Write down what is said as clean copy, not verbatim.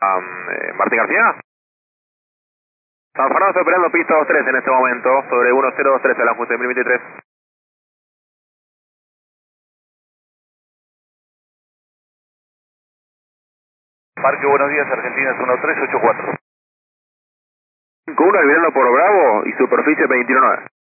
Martín García. San Fernando está operando pista 23 en este momento, sobre 1023 al ajuste 2023. Parque Buenos Días, Argentina 1384. 51 Albirano por Bravo y superficie 219.